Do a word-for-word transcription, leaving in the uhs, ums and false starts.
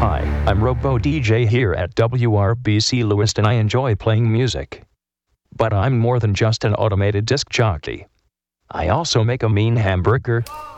Hi, I'm Robo D J here at W R B C Lewiston. I enjoy playing music. But I'm more than just an automated disc jockey. I also make a mean hamburger,